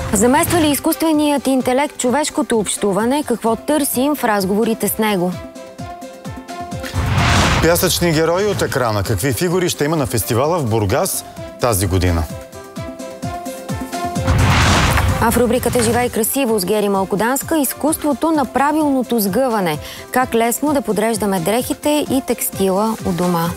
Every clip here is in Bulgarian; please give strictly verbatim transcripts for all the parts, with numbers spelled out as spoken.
Замества ли изкуственият интелект човешкото общуване? Какво търсим в разговорите с него? Пясъчни герои от екрана. Какви фигури ще има на фестивала в Бургас тази година? А в рубриката "Живей красиво" с Гери Малкоданска изкуството на правилното сгъване. Как лесно да подреждаме дрехите и текстила у дома.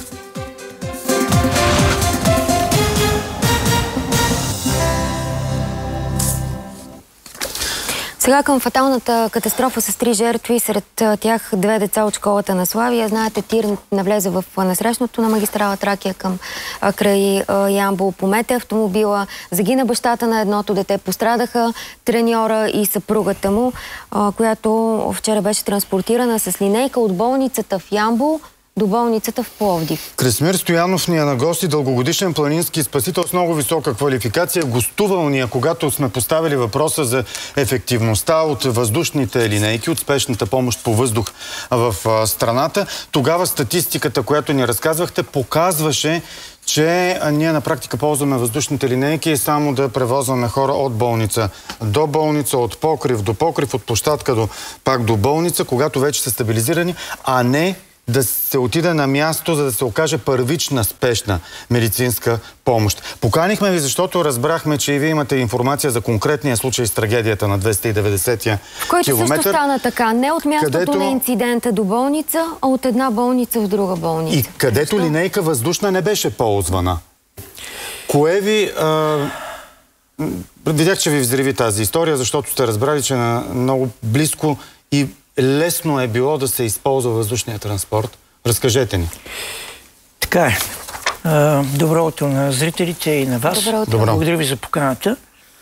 Сега към фаталната катастрофа с три жертви, сред тях две деца от школата на Славия. Знаете, тир навлезе в насрещното на магистрала Тракия към край Ямбол. Помете автомобила, загина бащата на едното дете, пострадаха треньора и съпругата му, която вчера беше транспортирана с линейка от болницата в Ямбол до болницата в Пловдив. Красимир Стоянов ни е на гости, дългогодишен планински спасител с много висока квалификация. Гостувал ни, когато сме поставили въпроса за ефективността от въздушните линейки, от спешната помощ по въздух в страната. Тогава статистиката, която ни разказвахте, показваше, че ние на практика ползваме въздушните линейки само да превозваме хора от болница до болница, от покрив до покрив, от площадка до пак до болница, когато вече са стабилизирани, а не да се отиде на място, за да се окаже първична спешна медицинска помощ. Поканихме ви, защото разбрахме, че и вие имате информация за конкретния случай с трагедията на двеста и деветдесетия който също стана така. Не от мястото където... на инцидента до болница, а от една болница в друга болница. И където Защо? линейка въздушна не беше ползвана. Кое ви... А... Видях, че ви взриви тази история, защото сте разбрали, че на много близко и лесно е било да се използва въздушния транспорт. Разкажете ни. Така е. Добро утро на зрителите и на вас. Добро утро. Благодаря ви за поканата.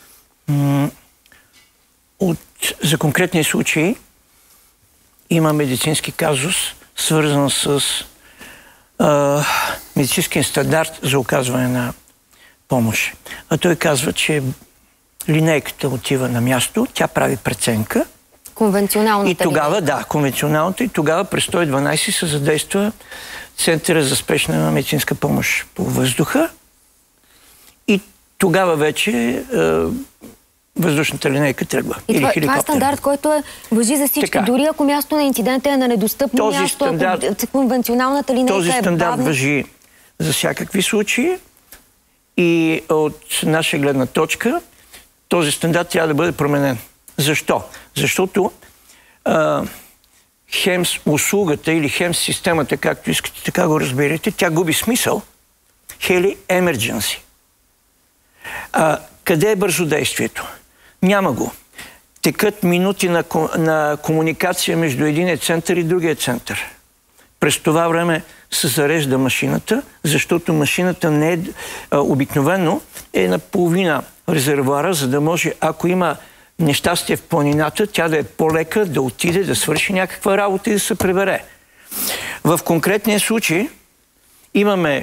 От, за конкретни случаи има медицински казус, свързан с а, медицинския стандарт за оказване на помощ. А той казва, че линейката отива на място, тя прави преценка. Конвенционалната И тогава, линейка. да, конвенционалната. И тогава през сто и дванадесет се задейства Центъра за спешна медицинска помощ по въздуха. И тогава вече е, въздушната линейка тръгва. И това, това е стандарт, който е важи за всички. Така. Дори ако място на инцидента е на недостъпно този място, стандарт, ако конвенционалната линейка този е бавна. Този стандарт важи за всякакви случаи. И от наша гледна точка този стандарт трябва да бъде променен. Защо? Защото а, хем услугата или хем системата, както искате, така го разберете, тя губи смисъл. Хели emergency. А, къде е бързодействието? Няма го. Текат минути на, на комуникация между единия център и другия център. През това време се зарежда машината, защото машината не е а, обикновено е на половина резервуара, за да може, ако има нещастие в планината, тя да е по-лека, да отиде, да свърши някаква работа и да се прибере. В конкретния случай имаме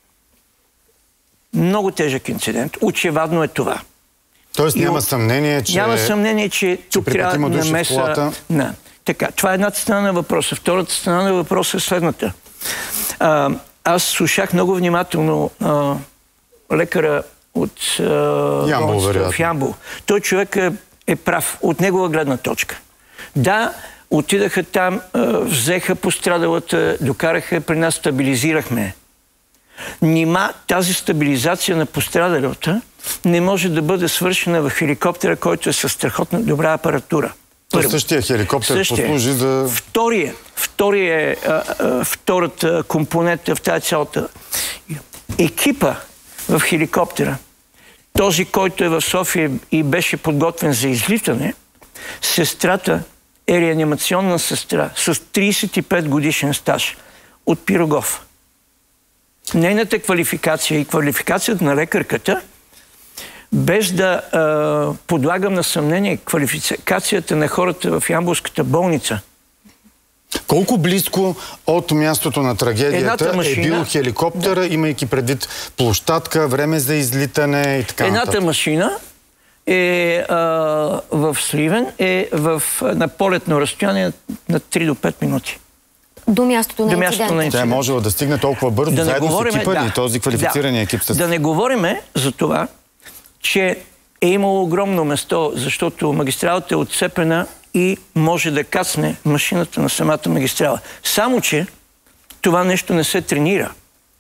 много тежък инцидент. Очевадно е това. Тоест няма от... съмнение, че... Няма съмнение, че тук че трябва да намеса... Не. Така, това е едната страна на въпроса. Втората страна на въпроса е следната. А, аз слушах много внимателно а, лекара от а, Ямбол, в Ямбол. Той човек е е прав от негова гледна точка. Да, отидаха там, взеха пострадалата, докараха при нас, стабилизирахме. Нима тази стабилизация на пострадалата не може да бъде свършена в хеликоптера, който е със страхотна добра апаратура. Първо. Същия хеликоптер същия. послужи за... Втория, втория, а, а, втората компонента в тази цялата екипа в хеликоптера, този, който е в София и беше подготвен за излитане, сестрата е реанимационна сестра с тридесет и пет годишен стаж от Пирогов. Нейната квалификация и квалификацията на лекарката, без да а, подлагам на съмнение квалификацията на хората в Ямболската болница. Колко близко от мястото на трагедията машина, е бил хеликоптера, да. имайки предвид площадка, време за излитане и така Едната нататък? машина е а, в Сливен, е в, на полетно разстояние на три до пет минути. До мястото на инцидента. Тя е можела да стигне толкова бързо, да заедно говориме, с екипа да, и този квалифицирания да, екип. С... Да не говориме за това, че е имало огромно место, защото магистралата е отцепена и може да кацне машината на самата магистрала. Само че това нещо не се тренира.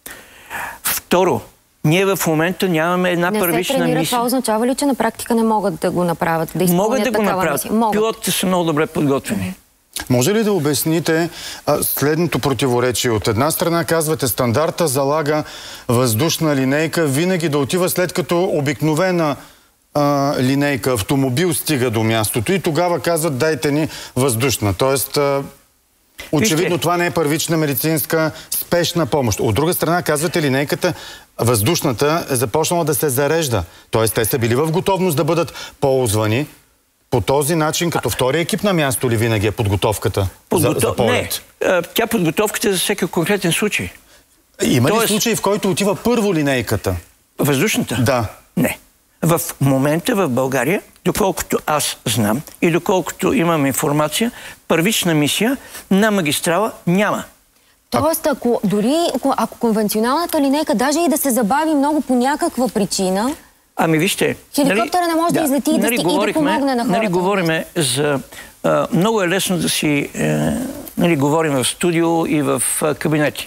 Второ, ние в момента нямаме една първична мисия. Не се тренира, това означава ли, че на практика не могат да го направят? Да могат да го направят. Пилотите са много добре подготвени. Може ли да обясните а, следното противоречие? От една страна казвате, стандарта залага въздушна линейка винаги да отива след като обикновена а, линейка, автомобил стига до мястото и тогава казват, дайте ни въздушна. Тоест, а, очевидно Вижте. това не е първична медицинска спешна помощ. От друга страна казвате, линейката въздушната е започнала да се зарежда. Тоест, те са били в готовност да бъдат ползвани. По този начин, като втори екип на място ли винаги е подготовката Подготов... за, за полет? Не, тя подготовката е за всеки конкретен случай. Има Тоест... ли случай, в който отива първо линейката? Въздушната? Да. Не. В момента в България, доколкото аз знам и доколкото имам информация, първична мисия на магистрала няма. Тоест, ако дори ако конвенционалната линейка, даже и да се забави много по някаква причина, ами вижте... хеликоптера нали, не може да, да излети и да, нали, и да помогне на хората. Нали говориме за... А, много е лесно да си... Е, нали, говорим в студио и в а, кабинети.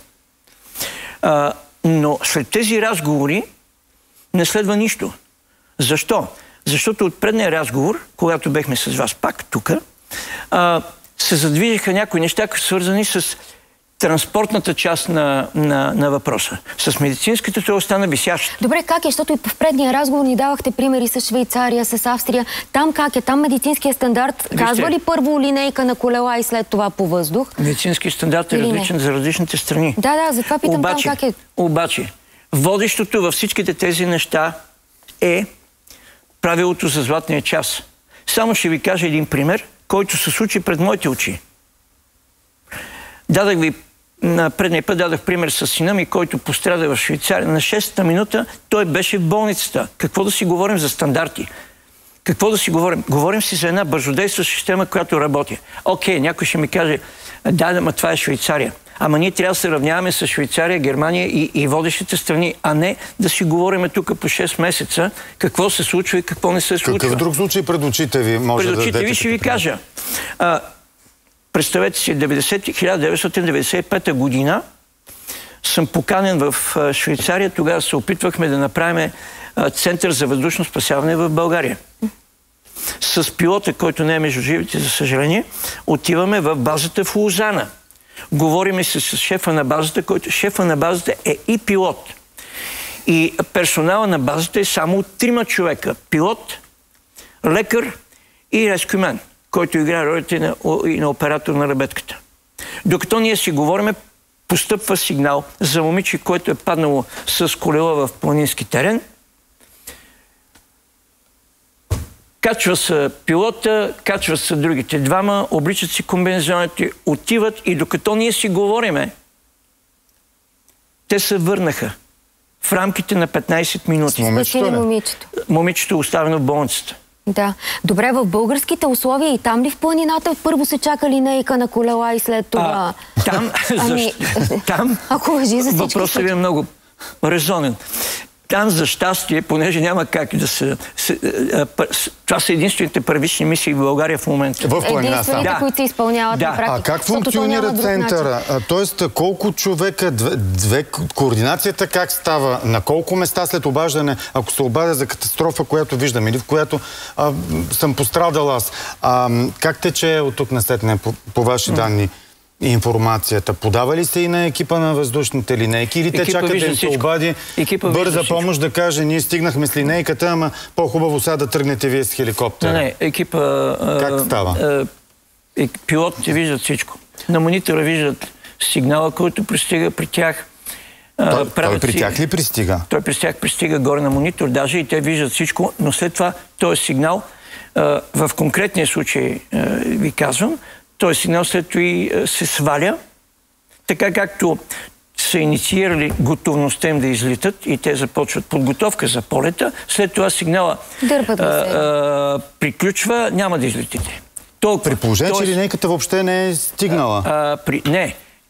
А, но след тези разговори не следва нищо. Защо? Защото от предния разговор, когато бехме с вас пак тук, се задвижиха някои неща, свързани с транспортната част на, на, на въпроса. С медицинската това остана висяща. Добре, как е? Защото и в предния разговор ни давахте примери с Швейцария, с Австрия. Там как е? Там медицинския стандарт Вижте, казва ли първо линейка на колела и след това по въздух? Медицински стандарт е различен за различните страни. Да, да, затова питам обаче, там как е. Обаче, водещото във всичките тези неща е правилото за златния час. Само ще ви кажа един пример, който се случи пред моите очи. Дадах ви на предния път дадах пример с сина ми, който пострада в Швейцария. На шестата минута той беше в болницата. Какво да си говорим за стандарти? Какво да си говорим? Говорим си за една бързодействаща система, която работи. Окей, някой ще ми каже, да, да, ма това е Швейцария. Ама ние трябва да се равняваме с Швейцария, Германия и, и водещите страни, а не да си говорим тук по шест месеца какво се случва и какво не се случва. Какъв друг случай пред очите ви може пред да очите ви ще ви кажа. А, представете си, хиляда деветстотин деветдесет и пета година съм поканен в Швейцария. Тогава се опитвахме да направим център за въздушно спасяване в България. С пилота, който не е между живите, за съжаление, отиваме в базата в Лозана. Говориме се с шефа на базата, който шефа на базата е и пилот. И персонала на базата е само от трима човека. Пилот, лекар и рескюмен, който играе ролите на, и на оператор на ребетката. Докато ние си говориме, постъпва сигнал за момиче, което е паднало с колела в планински терен. Качва се пилота, качва се другите двама, обличат си комбинезоните, отиват и докато ние си говориме, те се върнаха в рамките на петнайсет минути. Момичето, момичето. Момичето е оставено в болницата. Да. Добре, в българските условия и там ли в планината първо се чака линейка на колела и след това? А, там, ами, защо? Там ако въжи за всички. Въпросът ви е много резонен. Там, за щастие, понеже няма как да се... се а, а, това са единствените първични мисии в България в момента. В планина. Единствените, да. които се изпълняват да. на практика. А как функционира центъра? А, тоест, колко човека, две, две, координацията как става? На колко места след обаждане, ако се обадя за катастрофа, която виждам или в която а, съм пострадал аз? А, как тече от тук насетне по, по ваши mm. данни информацията? Подава ли се и на екипа на въздушните линейки? Или те чакат да им се обади бърза помощ да каже, ние стигнахме с линейката, ама по-хубаво сега да тръгнете вие с хеликоптера? Не, не, екипа... Как става? Е, пилотите виждат всичко. На монитора виждат сигнала, който пристига при тях. Той, той при тях ли пристига? Той при тях пристига горе на монитор, даже и те виждат всичко, но след това този сигнал, в конкретния случай ви казвам, този сигнал след това се сваля, така както са инициирали готовността им да излитат и те започват подготовка за полета, след това сигнала а, а, приключва, няма да излетите. Толкова. При положение, че линейката въобще не е стигнала? А, а, при, не.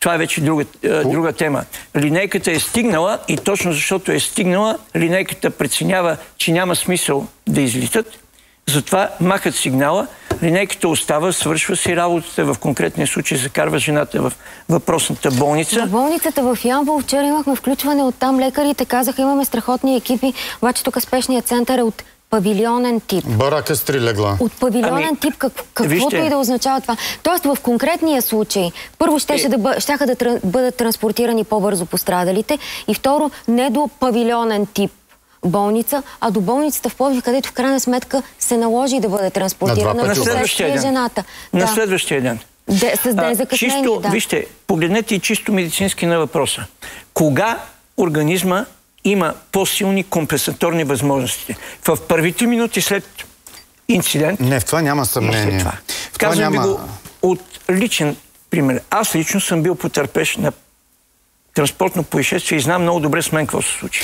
това е вече друга, друга тема. Линейката е стигнала и точно защото е стигнала, линейката преценява, че няма смисъл да излитат. Затова махат сигнала, линейката остава, свършва си работата, в конкретния случай закарва жената в въпросната болница. В болницата в Ямбол вчера имахме включване, оттам лекарите казаха, имаме страхотни екипи, обаче тук спешният център е от павилионен тип. Барака с три легла. От павилионен ами, тип, как, каквото вижте, и да означава това. Тоест в конкретния случай, първо щеше е... да, бъ, щяха да тр... бъдат транспортирани по-бързо пострадалите и второ, не до павилионен тип болница, а до болницата в Пловдив, където в крайна сметка се наложи да бъде транспортирана. На, на следващия ден. Жената. На да. следващия ден. Де, с ден закъснение, чисто, да. Вижте, погледнете и чисто медицински на въпроса. Кога организма има по-силни компенсаторни възможности? В първите минути след инцидент... Не, в това няма съмнение. Това. В Казвам това ви няма... го от личен пример. Аз лично съм бил потърпеш на транспортно происшествие и знам много добре с мен какво се случи.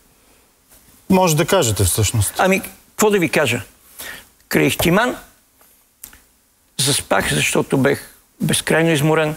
Може да кажете всъщност. Ами, какво да ви кажа? Край Ихтиман заспах, защото бех безкрайно изморен.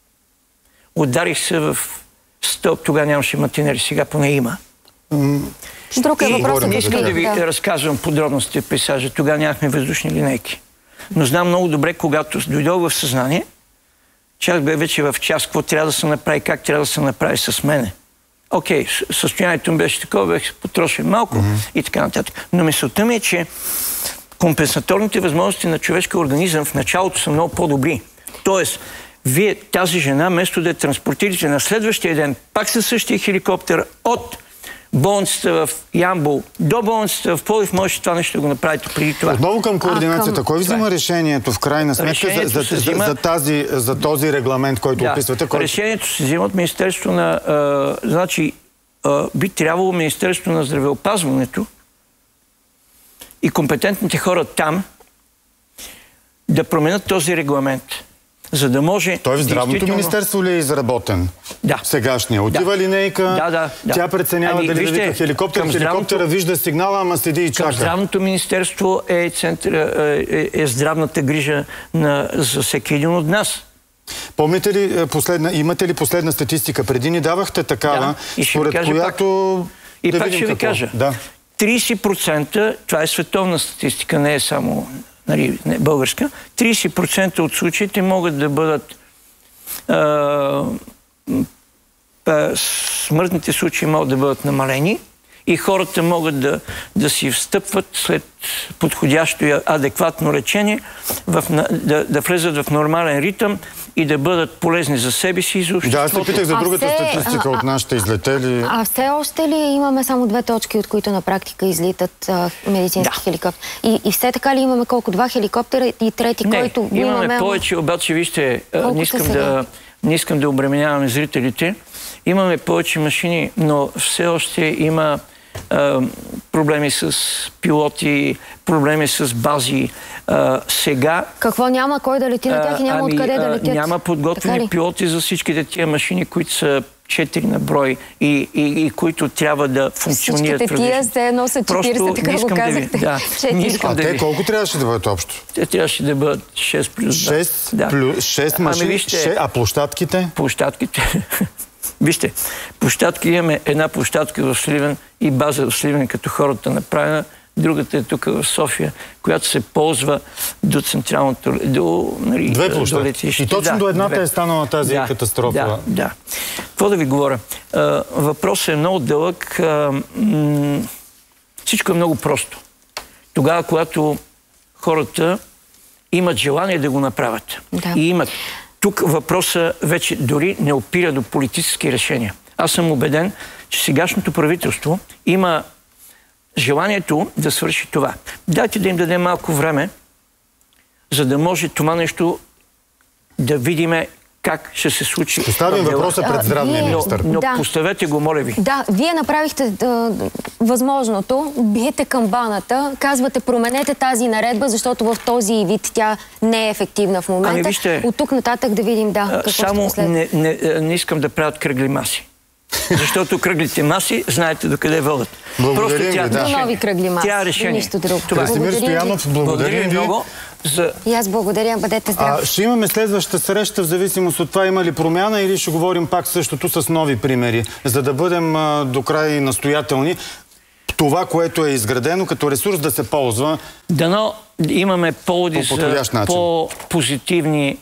Ударих се в стълб, тогава нямаше матинери, сега поне има. Друг е въпросът. Не искам да ви да. разказвам подробностите в пейсажа. Тогава нямахме въздушни линейки. Но знам много добре, когато дойдох в съзнание, че аз бе вече в час, какво трябва да се направи, как трябва да се направи с мене. Окей, okay, състоянието ми беше такова, бях потрошен малко mm-hmm. и така нататък. Но мисълта ми е, че компенсаторните възможности на човешкия организъм в началото са много по-добри. Тоест, вие тази жена, вместо да я транспортирате на следващия ден, пак със същия хеликоптер от болницата в Ямбол до болницата в Пловдив, можете това нещо да го направите преди това. Отново към координацията. Към... Кой взима решението в крайна сметка за, за, взима... за, тази, за този регламент, който да. описвате? Кой... Решението се взима от Министерството на... А, значи, а, би трябвало Министерството на здравеопазването и компетентните хора там да променят този регламент. За да може... Той в здравното действително... министерство ли е изработен? Да. Сегашния. Отива да. линейка, да, да, да. тя преценява ами, дали вижте, да вика хеликоптер, хеликоптера здравното... вижда сигнала, ама седи и чака. Към здравното министерство е, център, е, е, е здравната грижа на, за всеки един от нас. Помните ли последна, имате ли последна статистика? Преди ни давахте такава, да. според която... И да пак ще ви кажа. Да. трийсет процента, това е световна статистика, не е само... Нали, не, българска, трийсет процента от случаите могат да бъдат а, а, смъртните случаи могат да бъдат намалени и хората могат да, да си встъпват след подходящо и адекватно лечение в, да, да влезат в нормален ритъм и да бъдат полезни за себе си и за обществото. Да, аз се питах за другата все, статистика а, от нашите излетели. А все още ли имаме само две точки, от които на практика излитат а, медицински да. хеликоптери? И, и все така ли имаме колко? Два хеликоптера и трети, не, който имаме? имаме повече, обаче вижте, не искам, да, не искам да обременяваме зрителите. Имаме повече машини, но все още има Uh, проблеми с пилоти, проблеми с бази. Uh, сега... Какво няма? Кой да лети на тях и няма uh, ами, откъде да летят? Няма подготвени пилоти за всичките тия машини, които са четири на брой и, и, и които трябва да функционират. Всичките тия се едно са четирийсет, така го казахте. Да, а да те ви... колко трябваше да бъдат общо? Те трябваше да бъдат шест плюс два. шест плюс шест машини, ами, вижте, шест, а площадките? Площадките... Вижте, площадки имаме една площадка в Сливен и база в Сливен, като хората направена. Другата е тук в София, която се ползва до централното... До, нали, две площадки. И точно да, до едната две. е станала тази да, катастрофа. Да, да. Какво да ви говоря? А, въпросът е много дълъг. А, м- всичко е много просто. Тогава, когато хората имат желание да го направят. Да. И имат. Тук въпросът вече дори не опира до политически решения. Аз съм убеден, че сегашното правителство има желанието да свърши това. Дайте да им дадем малко време, за да може това нещо да видиме как ще се случи. Поставим въпроса пред здравния министър. Но, но да. поставете го, моля ви. Да, вие направихте да, възможното, биете камбаната, казвате променете тази наредба, защото в този вид тя не е ефективна в момента. Ами, вижте, от тук нататък да видим да, какво само ще последва. Не, не, не искам да правят кръгли маси. Защото кръглите маси, знаете докъде водят. Благодарим тя, ви, да. До нови кръгли маси. Тя е решение. Нищо друго. Това. Красимир Стоянов, благодарим ви. много. За... И аз благодаря, бъдете здрави. А, ще имаме следваща среща в зависимост от това има ли промяна или ще говорим пак същото с нови примери, за да бъдем а, до край настоятелни. Това, което е изградено като ресурс да се ползва. Дано имаме поводи за по-позитивни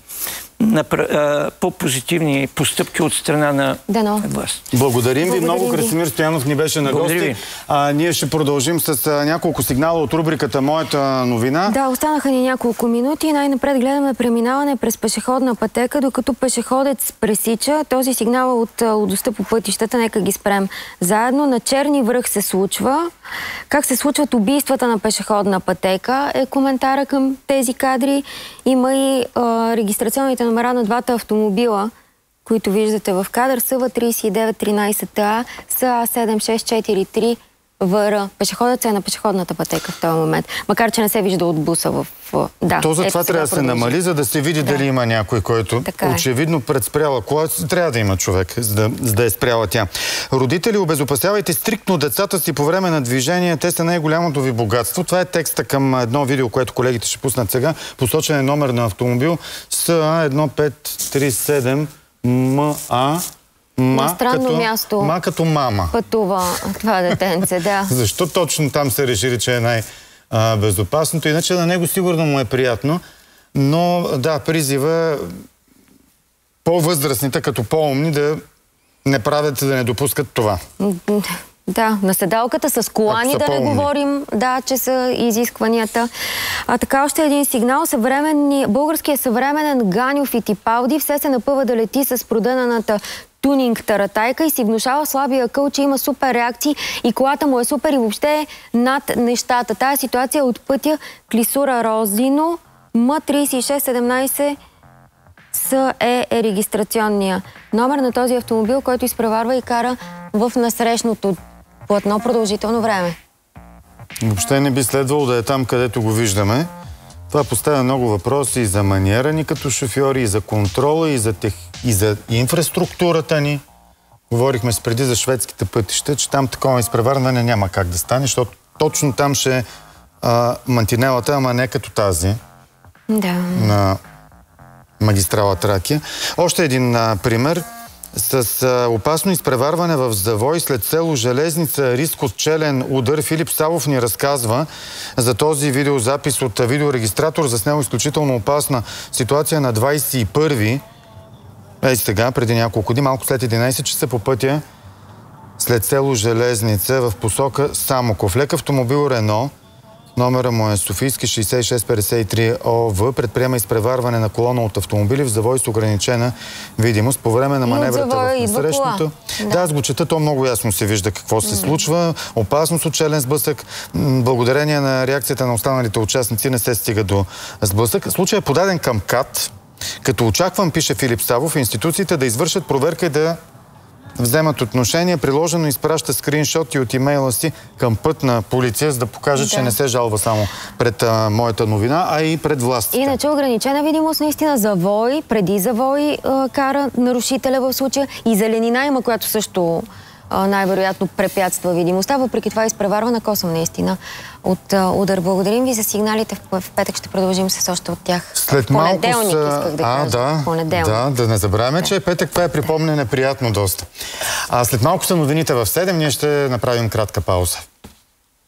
по-позитивни постъпки от страна на Дано. власт. Благодарим ви Благодарим много. ви. Красимир Стоянов ни беше на гости. А, ние ще продължим с а, няколко сигнала от рубриката Моята новина. Да, останаха ни няколко минути. Най-напред гледаме преминаване през пешеходна пътека, докато пешеходец пресича. Този сигнал от лудостта по пътищата, нека ги спрем заедно. На Черни връх се случва. Как се случват убийствата на пешеходна пътека е коментара към тези кадри. Има и а, регистрационните номера на двата автомобила, които виждате в кадър. С В трийсет и девет тринайсет А, С А седем шест четири три В Р. Пешеходът е на пешеходната пътека в този момент. Макар че не се вижда от буса в... Да, То за това трябва да се намали, за да се види да. дали има някой, който така очевидно е. пред спряла кола. Трябва да има човек, за да, за да е спряла тя. Родители, обезопасявайте стриктно децата си по време на движение. Те са най-голямото ви богатство. Това е текста към едно видео, което колегите ще пуснат сега. Посочен е номер на автомобил С А едно пет три седем М А. Ма, на странно като, място ма като мама. Пътува това детенце, да. Защо точно там се решили, че е най-безопасното? Иначе на него сигурно му е приятно. Но да, призива по-възрастните, като по-умни, да не правят, да не допускат това. Да, на седалката с колани да не говорим, да, че са изискванията. А така още един сигнал. Съвременни, българският съвременен Ганьо Фитипалди все се напъва да лети с продънаната тунинг таратайка и си внушава слабия къл, че има супер реакции и колата му е супер и въобще е над нещата. Тая ситуация от пътя Клисура Розино М трийсет и шест седемнайсет С Е е регистрационния номер на този автомобил, който изпреварва и кара в насрещното платно продължително време. Въобще не би следвало да е там, където го виждаме. Това поставя много въпроси и за маниера ни като шофьори, и за контрола, и за, тех... и за инфраструктурата ни. Говорихме с преди за шведските пътища, че там такова изпреварване няма как да стане, защото точно там ще е мантинелата, ама не като тази. Да. На магистрала Тракия. Още един а, пример. С а, опасно изпреварване в завой след село Железница, риск от челен удар. Филип Савов ни разказва за този видеозапис от видеорегистратор. Заснел изключително опасна ситуация на двайсет и първи. Ей сега, преди няколко дни, малко след единайсет часа по пътя след село Железница в посока Самоков. Лек автомобил Рено, номера му е Софийски шейсет и шест петдесет и три О В, предприема изпреварване на колона от автомобили в завой с ограничена видимост. По време на маневрата в насрещното... Да. да, аз го чета, то много ясно се вижда какво се случва. Опасност от челен сблъсък. Благодарение на реакцията на останалите участници не се стига до сблъсък. Случай е подаден към КАТ. Като очаквам, пише Филип Савов, институциите да извършат проверка и да вземат отношение. Приложено изпраща скриншоти от имейла си към Пътна полиция, за да покаже, да. че не се жалва само пред а, моята новина, а и пред властите. Иначе ограничена видимост, наистина завой, преди завой а, кара нарушителя в случая и зеленина има, която също най-вероятно препятства видимостта. Въпреки това изпреварва на косъм наистина от а, удар. Благодарим ви за сигналите. В, в петък ще продължим с още от тях. След понеделник малко са... исках да а, кажа. Да, понеделник. да, да не забравяме, да. че петък това е припомнене приятно доста. А след малко са новините в седем. Ние ще направим кратка пауза.